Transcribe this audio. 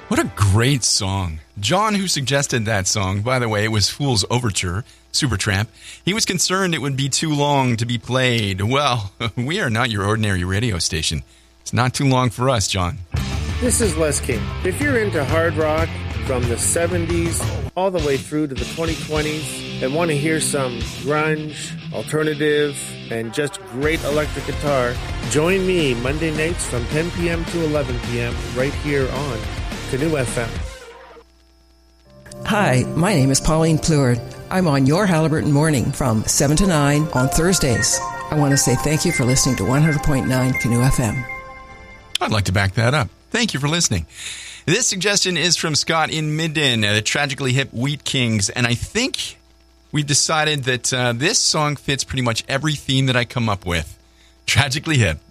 What a great song. John, who suggested that song, by the way, it was Fool's Overture, Supertramp. He was concerned it would be too long to be played. Well, we are not your ordinary radio station. It's not too long for us, John. This is Les King. If you're into hard rock from the 70s all the way through to the 2020s and want to hear some grunge, alternative, and just great electric guitar, join me Monday nights from 10 p.m. to 11 p.m. right here on Canoe FM. Hi, my name is Pauline Pleward. I'm on your Halliburton Morning from 7 to 9 on Thursdays. I want to say thank you for listening to 100.9 Canoe FM. I'd like to back that up. Thank you for listening. This suggestion is from Scott in Midden, the Tragically Hip Wheat Kings, and I think we've decided that this song fits pretty much every theme that I come up with. Tragically Hip.